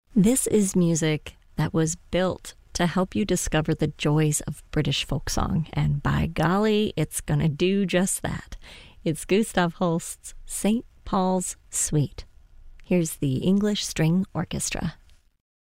This is music that was built to help you discover the joys of British folk song, and by golly, it's gonna do just that. It's Gustav Holst's St. Paul's Suite. Here's the English String Orchestra.